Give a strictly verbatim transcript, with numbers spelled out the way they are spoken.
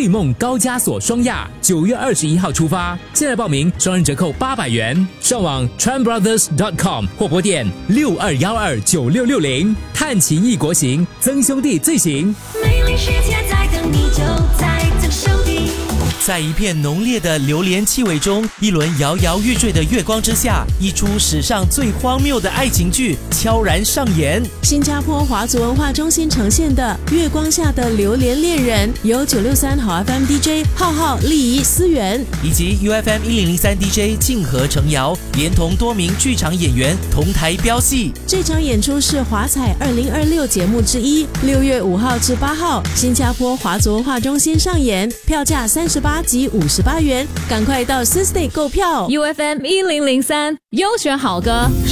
醉梦高加索双亚，九月二十一号出发，现在报名双人折扣八百元，上网 tran brothers dot com 或拨电六二幺二九六六零，探奇异国行，曾兄弟最行。 美丽世界在等你，就在这手里。 在一片浓烈的榴莲气味中，一轮摇摇欲坠的月光之下，一出史上最荒谬的爱情剧悄然上演。 新加坡华族文化中心呈现的《月光下的榴莲恋人》，由九六三好 F M D J 浩浩、丽仪、思源以及 U F M 一零零三 D J 静和程瑶，连同多名剧场演员同台飙戏。 这场演出是华彩二零二六节目之一，六月五号至八号，新加坡华族文化中心上演，票价三十八及五十八元，赶快到 Systay 购票。 U F M 一零零三优选好歌。